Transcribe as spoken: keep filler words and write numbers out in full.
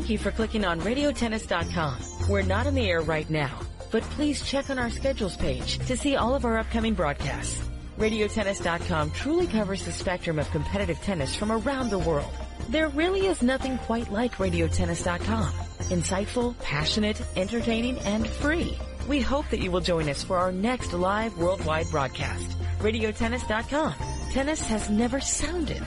Thank you for clicking on radio tennis dot com. We're not on the air right now, but please check on our schedules page to see all of our upcoming broadcasts. radio tennis dot com truly covers the spectrum of competitive tennis from around the world. There really is nothing quite like radio tennis dot com. Insightful, passionate, entertaining, and free. We hope that you will join us for our next live worldwide broadcast. radio tennis dot com. Tennis has never sounded